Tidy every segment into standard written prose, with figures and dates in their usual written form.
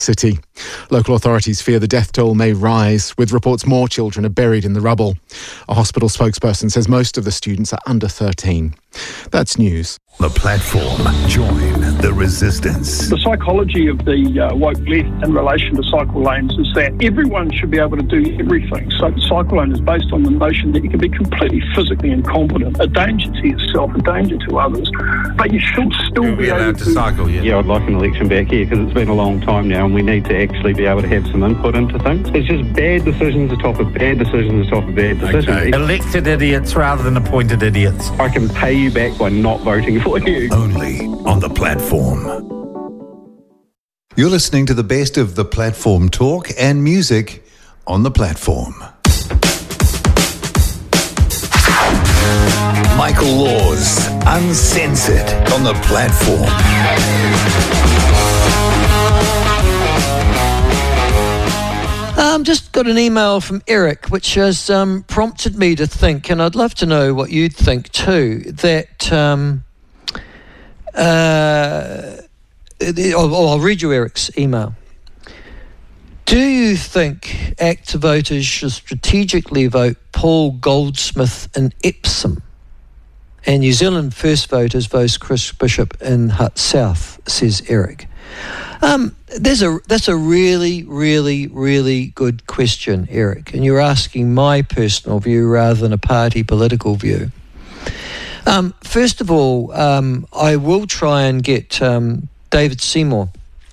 City. Local authorities fear the death toll may rise, with reports more children are buried in the rubble. A hospital spokesperson says most of the students are under 13. That's news. The Platform. Join the resistance. The psychology of the woke left in relation to cycle lanes is that everyone should be able to do everything. So the cycle lane is based on the notion that you can be completely physically incompetent, a danger to yourself, a danger to others, but you should still be allowed to cycle. Yeah, I'd like an election back here because it's been a long time now and we need to actually be able to have some input into things. It's just bad decisions atop of bad decisions atop of bad decisions. Okay. Elected idiots rather than appointed idiots. I can pay you back by not voting for you. Only on The Platform. You're listening to the best of The Platform talk and music on The Platform. Michael Laws, Uncensored on The Platform. Just got an email from Eric, which has prompted me to think, and I'd love to know what you'd think too, that I'll read you Eric's email. Do you think ACT voters should strategically vote Paul Goldsmith in Epsom and New Zealand First voters vote Chris Bishop in Hutt South, says Eric. That's a really, really, really good question, Eric, and you're asking my personal view rather than a party political view. First of all, I will try and get David Seymour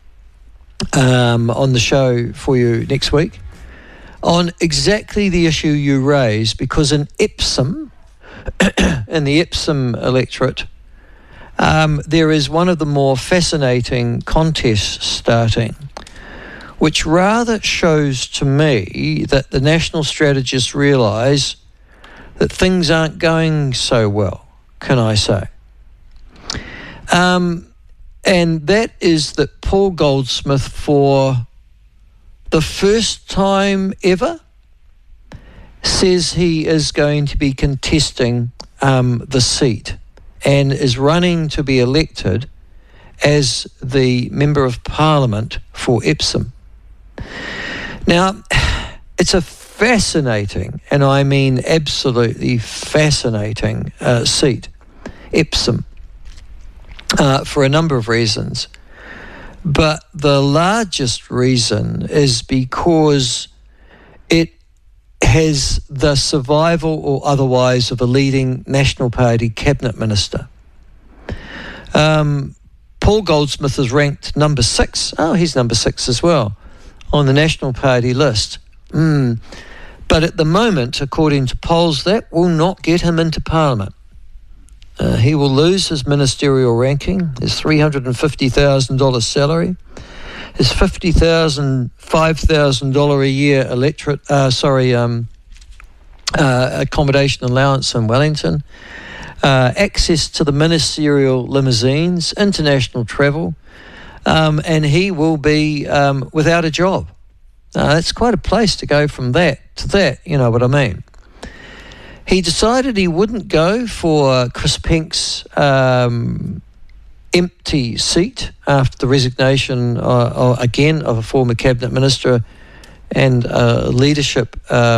on the show for you next week on exactly the issue you raise, because in Epsom, in the Epsom electorate, there is one of the more fascinating contests starting, which rather shows to me that the national strategists realise that things aren't going so well, can I say. And that is that Paul Goldsmith, for the first time ever, says he is going to be contesting the seat and is running to be elected as the Member of Parliament for Epsom. Now, it's a fascinating, and I mean absolutely fascinating seat, Epsom, for a number of reasons. But the largest reason is because it has the survival or otherwise of a leading National Party cabinet minister. Paul Goldsmith is ranked number 6. Oh, he's number 6 as well on the National Party list. But at the moment, according to polls, that will not get him into Parliament. He will lose his ministerial ranking, his $350,000 salary, his $5,000 a year accommodation allowance in Wellington, access to the ministerial limousines, international travel, and he will be without a job. That's quite a place to go from that to that, you know what I mean. He decided he wouldn't go for Chris Pink's empty seat after the resignation, again, of a former cabinet minister and leadership,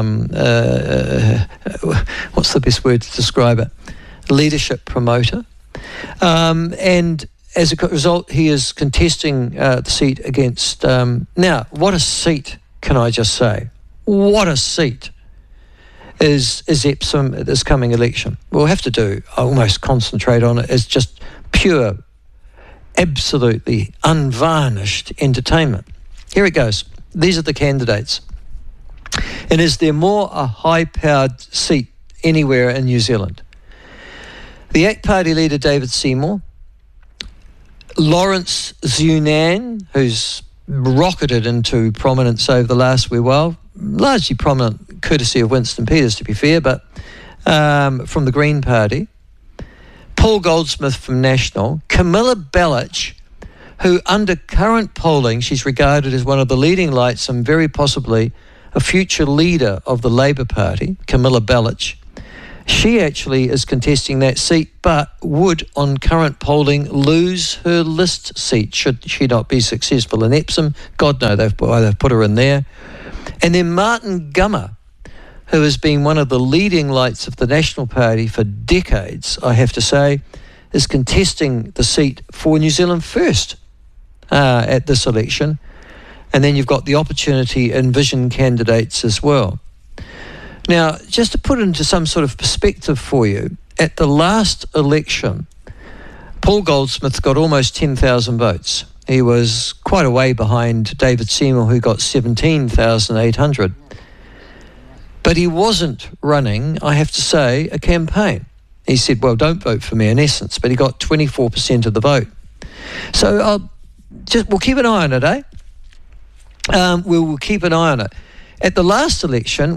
what's the best word to describe it? Leadership promoter. And as a result, he is contesting the seat against... now, what a seat, can I just say? What a seat is Epsom at this coming election. We'll have to do, almost concentrate on it as just pure, absolutely unvarnished entertainment. Here it goes. These are the candidates. And is there more a high-powered seat anywhere in New Zealand? The ACT Party leader, David Seymour, Lawrence Zunan, who's rocketed into prominence over the last wee while, largely prominent courtesy of Winston Peters, to be fair, but from the Green Party, Paul Goldsmith from National, Camilla Bellich, who under current polling, she's regarded as one of the leading lights and very possibly a future leader of the Labour Party, Camilla Bellich. She actually is contesting that seat, but would, on current polling, lose her list seat should she not be successful in Epsom. God no, they've put her in there. And then Martin Gummer, who has been one of the leading lights of the National Party for decades, I have to say, is contesting the seat for New Zealand First at this election. And then you've got the Opportunity and Vision candidates as well. Now, just to put it into some sort of perspective for you, at the last election, Paul Goldsmith got almost 10,000 votes. He was quite a way behind David Seymour, who got 17,800. But he wasn't running, I have to say, a campaign. He said, well, don't vote for me in essence, but he got 24% of the vote. So we'll keep an eye on it, eh? We'll keep an eye on it. At the last election,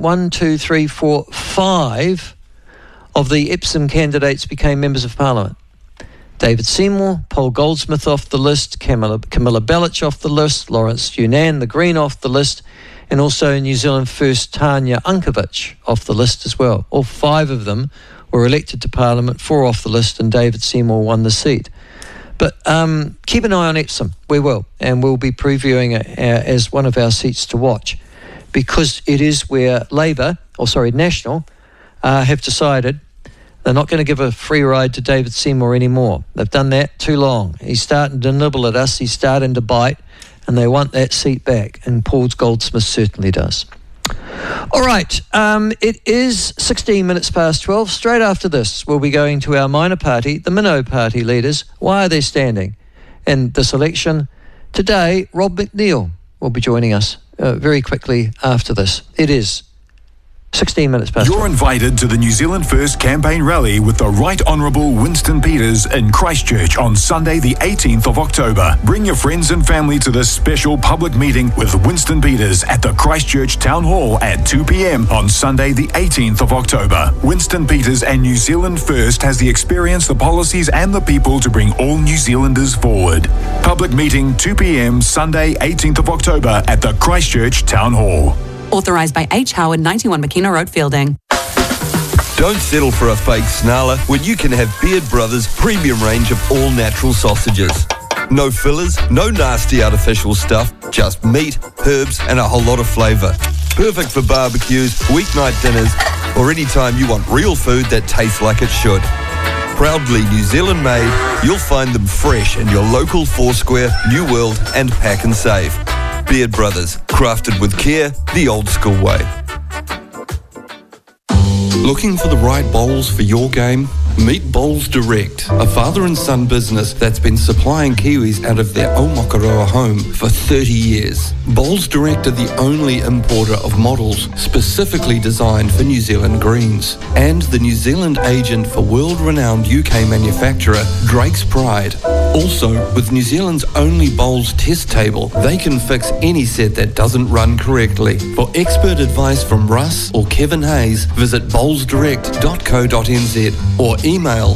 5 of the Epsom candidates became members of Parliament. David Seymour, Paul Goldsmith off the list, Camilla Belich off the list, Lawrence Yunan, the Green, off the list, and also New Zealand First Tanya Unkovich off the list as well. All 5 of them were elected to Parliament, 4 off the list, and David Seymour won the seat. But keep an eye on Epsom, we will, and we'll be previewing it as one of our seats to watch, because it is where National, have decided they're not going to give a free ride to David Seymour anymore. They've done that too long. He's starting to nibble at us, he's starting to bite, and they want that seat back, and Paul Goldsmith certainly does. All right, it is 16 minutes past 12. Straight after this, we'll be going to our minor party, the Minnow Party leaders. Why are they standing in this election? Today, Rob McNeil will be joining us very quickly after this. It is 16 minutes past 12. You're invited to the New Zealand First campaign rally with the Right Honourable Winston Peters in Christchurch on Sunday the 18th of October. Bring your friends and family to this special public meeting with Winston Peters at the Christchurch Town Hall at 2 p.m. on Sunday the 18th of October. Winston Peters and New Zealand First has the experience, the policies and the people to bring all New Zealanders forward. Public meeting 2 p.m. Sunday 18th of October at the Christchurch Town Hall. Authorised by H. Howard, 91 McKenna Road, Fielding. Don't settle for a fake snarler when you can have Beard Brothers' premium range of all-natural sausages. No fillers, no nasty artificial stuff, just meat, herbs and a whole lot of flavour. Perfect for barbecues, weeknight dinners, or any time you want real food that tastes like it should. Proudly New Zealand made, you'll find them fresh in your local Foursquare, New World and Pack and Save. Beard Brothers, crafted with care, the old school way. Looking for the right bowls for your game? Meet Bowls Direct, a father and son business that's been supplying Kiwis out of their Omakaroa home for 30 years. Bowls Direct are the only importer of models specifically designed for New Zealand greens, and the New Zealand agent for world-renowned UK manufacturer Drake's Pride. Also, with New Zealand's only bowls test table, they can fix any set that doesn't run correctly. For expert advice from Russ or Kevin Hayes, visit bowlsdirect.co.nz or email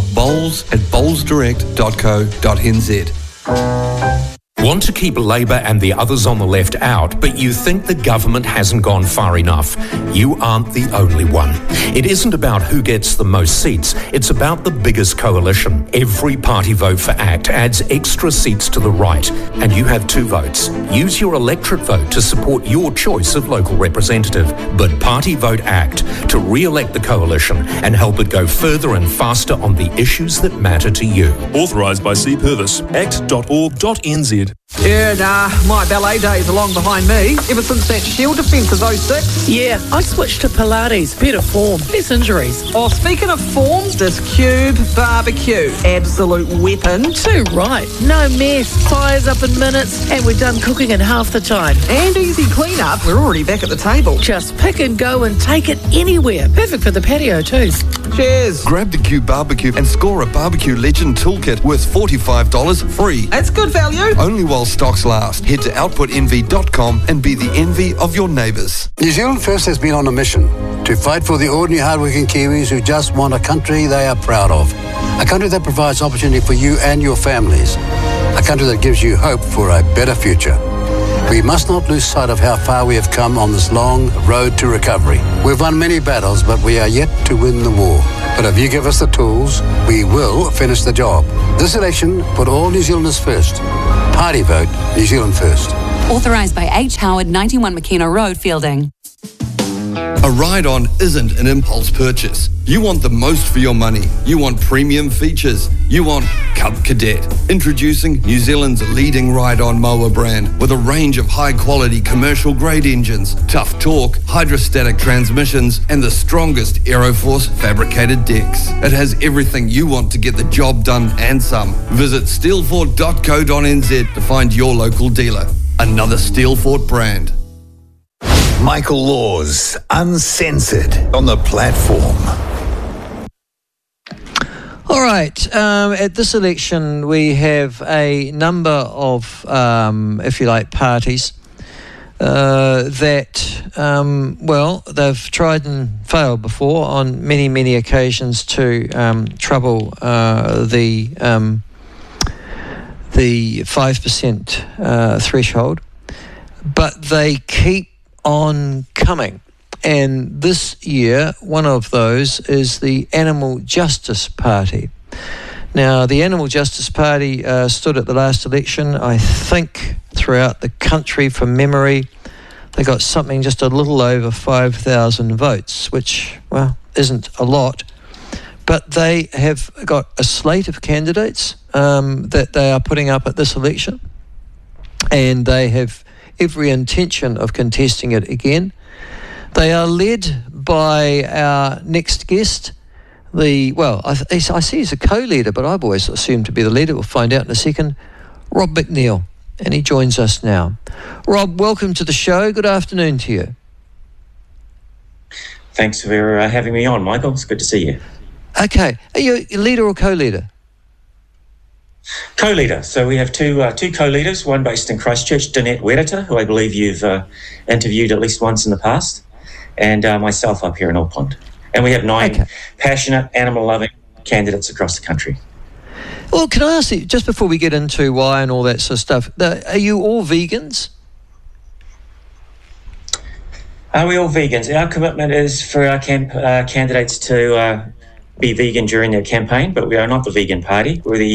bowls@bowlsdirect.co.nz. Want to keep Labour and the others on the left out, but you think the government hasn't gone far enough? You aren't the only one. It isn't about who gets the most seats, it's about the biggest coalition. Every party vote for ACT adds extra seats to the right, and you have 2 votes. Use your electorate vote to support your choice of local representative, but party vote ACT to re-elect the coalition and help it go further and faster on the issues that matter to you. Authorised by C. Purvis, act.org.nz. Yeah, nah, my ballet days are long behind me. Ever since that Shield defence of 06. Yeah, I switched to Pilates. Better form, less injuries. Oh, speaking of form, this Cube barbecue. Absolute weapon. Too right. No mess. Fires up in minutes, and we're done cooking in half the time. And easy clean-up. We're already back at the table. Just pick and go and take it anywhere. Perfect for the patio too. Cheers. Grab the Cube barbecue and score a Barbecue Legend toolkit worth $45 free. That's good value. Only while stocks last. Head to outputenvy.com and be the envy of your neighbours. New Zealand First has been on a mission to fight for the ordinary hardworking Kiwis who just want a country they are proud of. A country that provides opportunity for you and your families. A country that gives you hope for a better future. We must not lose sight of how far we have come on this long road to recovery. We've won many battles, but we are yet to win the war. But if you give us the tools, we will finish the job. This election, put all New Zealanders first. Party vote, New Zealand first. Authorised by H. Howard, 91 McKenna Road, Fielding. A ride-on isn't an impulse purchase. You want the most for your money. You want premium features. You want Cub Cadet. Introducing New Zealand's leading ride-on mower brand with a range of high-quality commercial-grade engines, tough torque, hydrostatic transmissions, and the strongest Aeroforce fabricated decks. It has everything you want to get the job done and some. Visit steelfort.co.nz to find your local dealer. Another Steelfort brand. Michael Laws, Uncensored, on the platform. All right. At this election, we have a number of, if you like, parties that, well, they've tried and failed before on many, many occasions to trouble the 5% threshold, but they keep on coming. And this year, one of those is the Animal Justice Party. Now, the Animal Justice Party stood at the last election, I think, throughout the country from memory. They got something just a little over 5,000 votes, which, well, isn't a lot. But they have got a slate of candidates that they are putting up at this election. And they have every intention of contesting it again. They are led by our next guest. I see he's a co-leader, but I've always assumed to be the leader. We'll find out in a second. Rob McNeil, and he joins us now. Rob, welcome to the show. Good afternoon to you. Thanks for having me on, Michael. It's good to see you. Okay. Are you a leader or co-leader? Co-leader. So we have two co-leaders, one based in Christchurch, Danette Wereta, who I believe you've interviewed at least once in the past, and myself up here in Auckland. And we have 9 passionate, animal-loving candidates across the country. Well, can I ask you, just before we get into why and all that sort of stuff, are you all vegans? Are we all vegans? Our commitment is for our candidates to be vegan during their campaign, but we are not the vegan party. We're the